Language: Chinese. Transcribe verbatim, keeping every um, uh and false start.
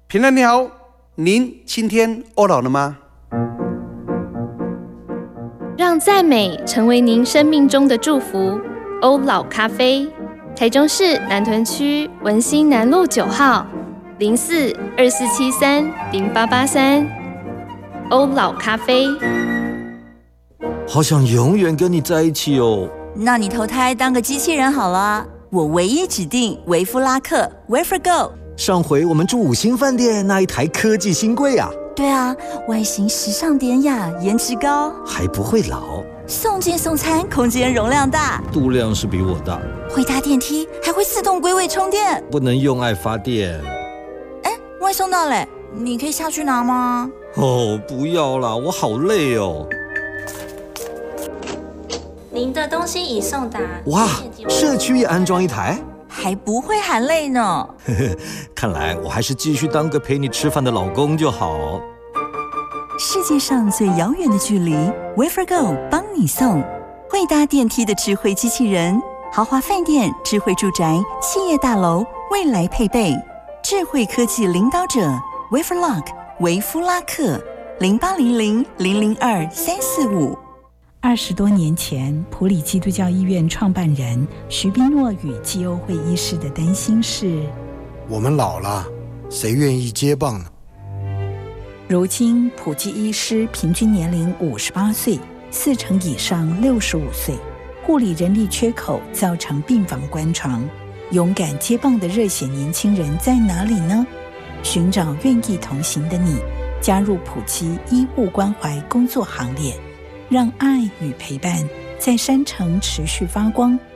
平安你好，您今天欧老了吗？ 让赞美成为您生命中的祝福。欧老咖啡，台中市南屯区文心南路九号，零四二四七三零八八三。欧老咖啡。 好想永远跟你在一起哦。 那你投胎当个机器人好了，我唯一指定维夫拉克 WaferGo。 上回我们住五星饭店那一台科技新贵啊。 对啊，外形时尚典雅，颜值高， 还不会老。 送件送餐，空间容量大， 度量是比我大， 会搭电梯，还会自动归位充电。 不能用爱发电。 哎，外送到嘞，你可以下去拿吗？ 哦，不要啦，我好累哦。 您的东西已送达。 哇，社区也安装一台， 还不会喊累呢。 看来我还是继续当个陪你吃饭的老公就好。 世界上最遥远的距离 ，WaferGo 帮你送。会搭电梯的智慧机器人，豪华饭店、智慧住宅、企业大楼，未来配备。智慧科技领导者 WaferLock 维夫拉克，零八零零零零二三四五。 二十多年前，埔里基督教医院创办人徐宾诺与基欧会医师的担心是： 我们老了，谁愿意接棒呢？ 如今，埔基医师平均年龄五十八岁，四成以上六十五岁，护理人力缺口造成病房关床。勇敢接棒的热血年轻人在哪里呢？寻找愿意同行的你，加入埔基医务关怀工作行列，让爱与陪伴在山城持续发光。